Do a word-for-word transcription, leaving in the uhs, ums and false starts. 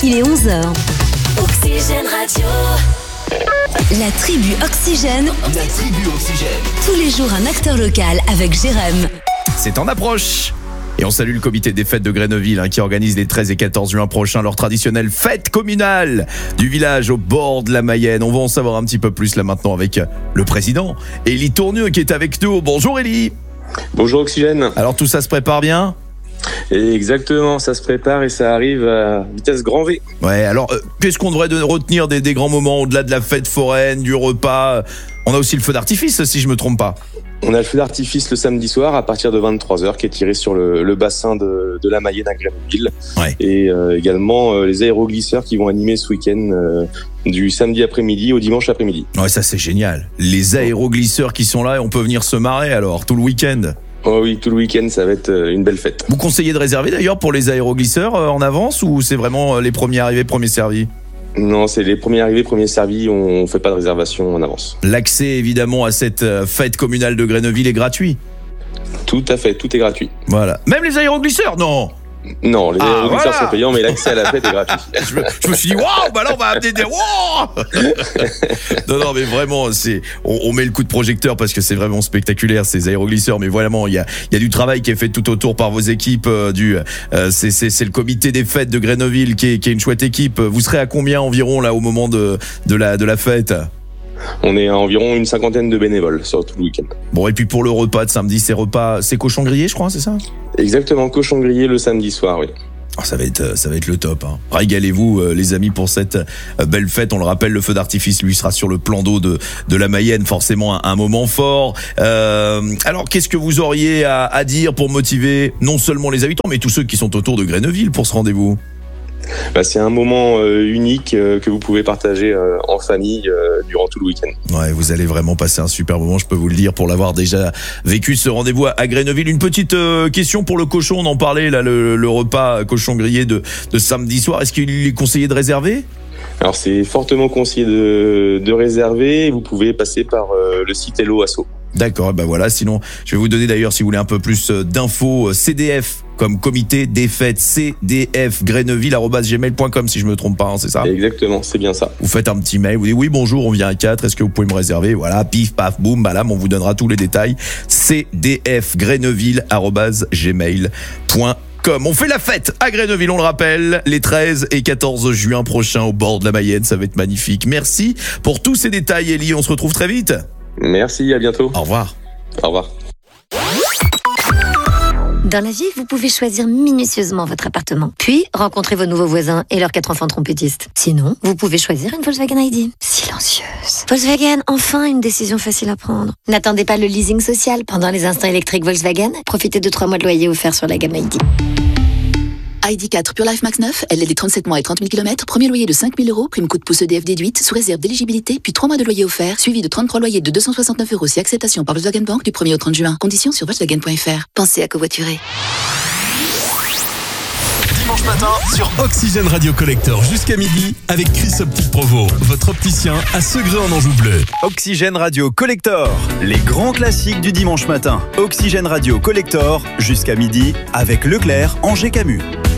il est onze heures. Oxygène Radio. La tribu Oxygène. La tribu Oxygène. Tous les jours un acteur local avec Jérém. C'est en approche. Et on salue le comité des fêtes de Greneville hein, qui organise les treize et quatorze juin prochains leur traditionnelle fête communale du village au bord de la Mayenne. On va en savoir un petit peu plus là maintenant avec le président Élie Tournieux qui est avec nous. Bonjour Élie. Bonjour Oxygène. Alors tout ça se prépare bien ? Et exactement, ça se prépare et ça arrive à vitesse grand V. Ouais, alors euh, qu'est-ce qu'on devrait de retenir des, des grands moments au-delà de la fête foraine, du repas ? On a aussi le feu d'artifice si je me trompe pas. On a le feu d'artifice le samedi soir à partir de vingt-trois heures qui est tiré sur le, le bassin de, de la Mayenne à Greneville. Ouais. Et euh, également euh, les aéroglisseurs qui vont animer ce week-end euh, du samedi après-midi au dimanche après-midi. Ouais, ça c'est génial. Les aéroglisseurs qui sont là et on peut venir se marrer alors tout le week-end. Oh oui, tout le week-end ça va être une belle fête. Vous conseillez de réserver d'ailleurs pour les aéroglisseurs euh, en avance ou c'est vraiment les premiers arrivés, premiers servis ? Non, c'est les premiers arrivés, premiers servis, on fait pas de réservation en avance. L'accès évidemment à cette fête communale de Greneville est gratuit. Tout à fait, tout est gratuit. Voilà. Même les aéroglisseurs, non ? Non, les Ah, aéroglisseurs voilà. sont payants, mais l'accès à la fête est gratuit. je, me, je me suis dit, waouh, bah là on va amener des waouh. Non, non, mais vraiment, c'est, on, on met le coup de projecteur parce que c'est vraiment spectaculaire ces aéroglisseurs. Mais vraiment, il y a, il y a du travail qui est fait tout autour par vos équipes. Euh, du, euh, c'est, c'est, c'est le comité des fêtes de Greneville qui est, qui est une chouette équipe. Vous serez à combien environ là au moment de, de la, de la fête ? On est à environ une cinquantaine de bénévoles sur tout le week-end. Bon, et puis pour le repas de samedi, c'est repas, c'est cochon grillé, je crois, c'est ça ? Exactement, cochon grillé le samedi soir, oui. Oh, ça va être, ça va être le top. Hein. Régalez-vous, euh, les amis, pour cette euh, belle fête. On le rappelle, le feu d'artifice, lui, sera sur le plan d'eau de, de la Mayenne. Forcément, un, un moment fort. Euh, alors, qu'est-ce que vous auriez à, à dire pour motiver non seulement les habitants, mais tous ceux qui sont autour de Greneville pour ce rendez-vous ? Bah, c'est un moment euh, unique euh, que vous pouvez partager euh, en famille euh, durant tout le week-end. Ouais, vous allez vraiment passer un super moment, je peux vous le dire, pour l'avoir déjà vécu ce rendez-vous à Greneville. Une petite euh, question pour le cochon, on en parlait là, le, le repas cochon grillé de, de samedi soir. Est-ce qu'il est conseillé de réserver ? Alors c'est fortement conseillé de, de réserver. Vous pouvez passer par euh, le site Hello Asso. D'accord, ben voilà, sinon je vais vous donner d'ailleurs si vous voulez un peu plus d'infos, C D F comme comité des fêtes, C D F greneville arobase gmail point com si je me trompe pas, hein, c'est ça ? Exactement, c'est bien ça. Vous faites un petit mail, vous dites oui bonjour, on vient à quatre, est-ce que vous pouvez me réserver ? Voilà, pif paf boum, balam, on vous donnera tous les détails. C D F greneville arobase gmail point com. On fait la fête à Greneville, on le rappelle, les treize et quatorze juin prochains au bord de la Mayenne, ça va être magnifique. Merci pour tous ces détails Élie, on se retrouve très vite. Merci, à bientôt. Au revoir. Au revoir. Dans la vie, vous pouvez choisir minutieusement votre appartement, puis rencontrer vos nouveaux voisins et leurs quatre enfants trompettistes. Sinon, vous pouvez choisir une Volkswagen I D. Silencieuse. Volkswagen, enfin une décision facile à prendre. N'attendez pas le leasing social pendant les instants électriques Volkswagen. Profitez de trois mois de loyer offerts sur la gamme I D. I D quatre Pure Life Max neuf, L L D trente-sept mois et trente mille kilomètres, premier loyer de cinq mille euros, prime coup de pouce E D F déduite, sous réserve d'éligibilité, puis trois mois de loyer offert, suivi de trente-trois loyers de deux cent soixante-neuf euros si acceptation par Volkswagen Bank du premier au trente juin. Conditions sur Volkswagen point F R. Pensez à covoiturer. Dimanche matin sur Oxygène Radio Collector jusqu'à midi avec Chris Optique Provo, votre opticien à Segré en Anjou bleu. Oxygène Radio Collector, les grands classiques du dimanche matin. Oxygène Radio Collector jusqu'à midi avec Leclerc, Angers Camus.